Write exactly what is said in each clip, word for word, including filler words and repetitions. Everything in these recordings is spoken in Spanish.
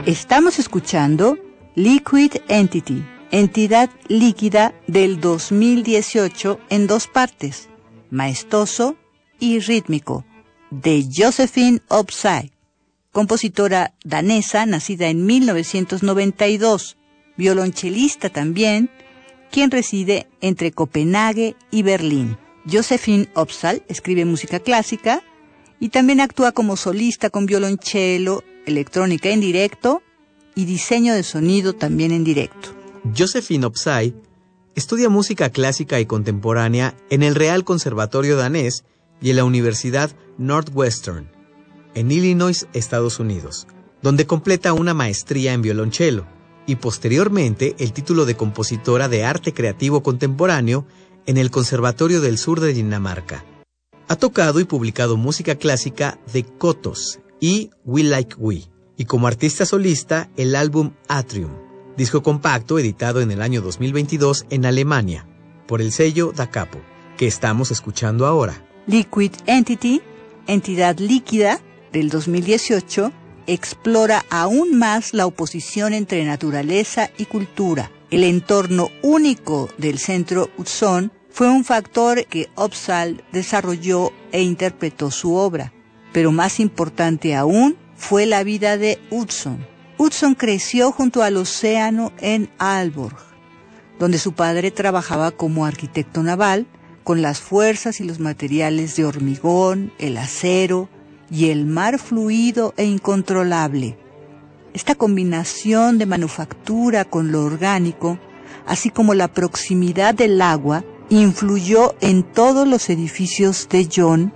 Estamos escuchando Liquid Entity, entidad líquida del dos mil dieciocho en dos partes, maestoso y rítmico, de Josephine Opsay, compositora danesa nacida en mil novecientos noventa y dos, violonchelista también, quien reside entre Copenhague y Berlín. Josephine Opsay escribe música clásica y también actúa como solista con violonchelo, electrónica en directo y diseño de sonido también en directo. Josephine Opsay estudia música clásica y contemporánea en el Real Conservatorio Danés y en la Universidad Northwestern, en Illinois, Estados Unidos, donde completa una maestría en violonchelo y posteriormente el título de compositora de arte creativo contemporáneo en el Conservatorio del Sur de Dinamarca. Ha tocado y publicado música clásica de Kotos y We Like We, y como artista solista el álbum Atrium, disco compacto editado en el año dos mil veintidós en Alemania, por el sello Da Capo, que estamos escuchando ahora. Liquid Entity, entidad líquida, del dos mil dieciocho, explora aún más la oposición entre naturaleza y cultura. El entorno único del centro Hudson fue un factor que Opsay desarrolló e interpretó su obra, pero más importante aún fue la vida de Hudson. Hudson creció junto al océano en Aalborg, donde su padre trabajaba como arquitecto naval, con las fuerzas y los materiales de hormigón, el acero y el mar fluido e incontrolable. Esta combinación de manufactura con lo orgánico, así como la proximidad del agua, influyó en todos los edificios de John,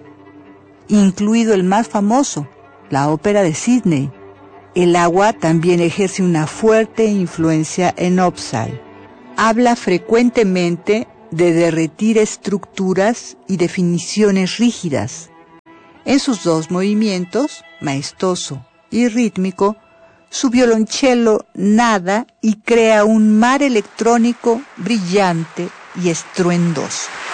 incluido el más famoso, la Ópera de Sídney. El agua también ejerce una fuerte influencia en Opsay. Habla frecuentemente de derretir estructuras y definiciones rígidas. En sus dos movimientos, maestoso y rítmico, su violonchelo nada y crea un mar electrónico brillante y estruendoso.